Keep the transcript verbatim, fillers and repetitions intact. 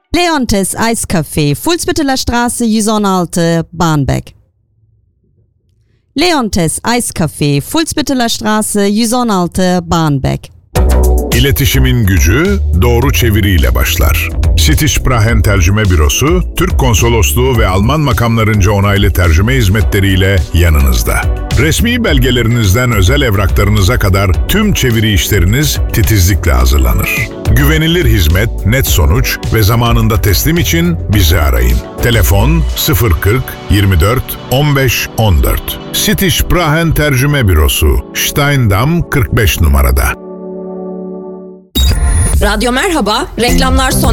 Leontes Eiscafé, Fuhlsbütteler Straße yüz on altı, Barmbek. Leontes Eiscafé, Fuhlsbütteler Straße yüz on altı, Barmbek. İletişimin gücü doğru çeviriyle başlar. Sittisprachen Tercüme Bürosu, Türk Konsolosluğu ve Alman makamlarınca onaylı tercüme hizmetleriyle yanınızda. Resmi belgelerinizden özel evraklarınıza kadar tüm çeviri işleriniz titizlikle hazırlanır. Güvenilir hizmet, net sonuç ve zamanında teslim için bizi arayın. Telefon sıfır kırk yirmi dört on beş on dört. Sittisprachen Tercüme Bürosu, Steindamm kırk beş numarada. Radyo Merhaba, reklamlar sona